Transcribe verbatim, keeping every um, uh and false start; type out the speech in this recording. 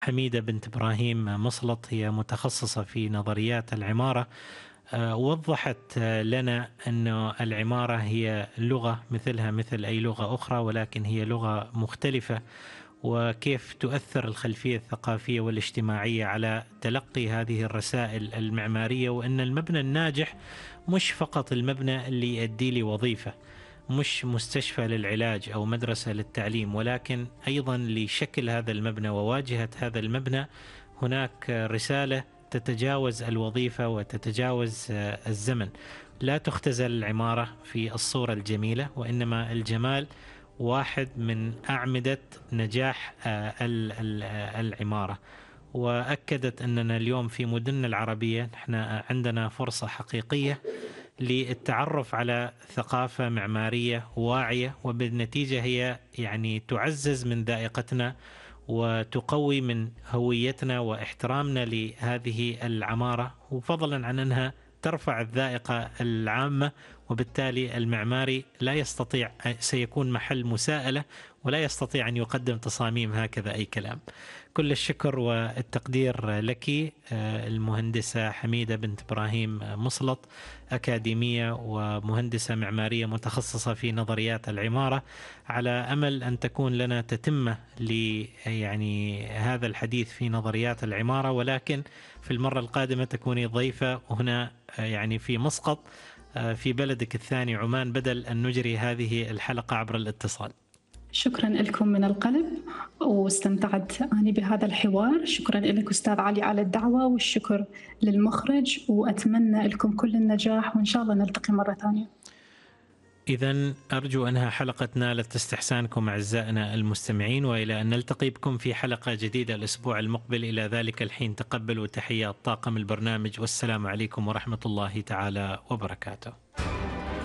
حميدة بنت إبراهيم مصلط، هي متخصصة في نظريات العمارة. آه، وضحت آه، لنا أن العمارة هي لغة مثلها مثل أي لغة أخرى، ولكن هي لغة مختلفة، وكيف تؤثر الخلفية الثقافية والاجتماعية على تلقي هذه الرسائل المعمارية، وأن المبنى الناجح مش فقط المبنى اللي يؤدي لي وظيفة، مش مستشفى للعلاج أو مدرسة للتعليم، ولكن أيضا لشكل هذا المبنى وواجهة هذا المبنى هناك رسالة تتجاوز الوظيفة وتتجاوز الزمن. لا تختزل العمارة في الصورة الجميلة، وإنما الجمال واحد من أعمدة نجاح العمارة. وأكدت أننا اليوم في مدننا العربية نحن عندنا فرصة حقيقية للتعرف على ثقافة معمارية واعية، وبالنتيجة هي يعني تعزز من ذائقتنا وتقوي من هويتنا واحترامنا لهذه العمارة، وفضلا عن أنها ترفع الذائقة العامة، وبالتالي المعماري لا يستطيع، سيكون محل مساءلة ولا يستطيع أن يقدم تصاميم هكذا أي كلام. كل الشكر والتقدير لك المهندسة حميدة بنت إبراهيم مصلط، أكاديمية ومهندسة معمارية متخصصة في نظريات العمارة، على أمل أن تكون لنا تتمة ل يعني هذا الحديث في نظريات العمارة، ولكن في المرة القادمة تكوني ضيفة هنا يعني في مسقط في بلدك الثاني عمان، بدل أن نجري هذه الحلقة عبر الاتصال. شكرا لكم من القلب، واستمتعت أنا بهذا الحوار. شكرا لك أستاذ علي على الدعوة، والشكر للمخرج، وأتمنى لكم كل النجاح، وإن شاء الله نلتقي مرة ثانية. إذن أرجو أنها حلقة نالت استحسانكم أعزائنا المستمعين، وإلى أن نلتقي بكم في حلقة جديدة الأسبوع المقبل. إلى ذلك الحين تقبلوا تحيات طاقم البرنامج، والسلام عليكم ورحمة الله تعالى وبركاته.